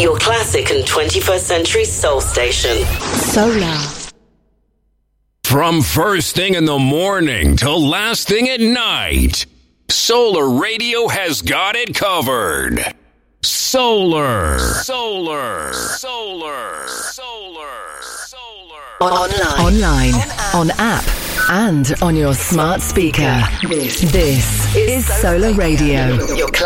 Your classic and 21st century soul station. Solar. From first thing in the morning till last thing at night, Solar Radio has got it covered. Solar. Online, on app, and on your smart speaker. This is Solar Radio.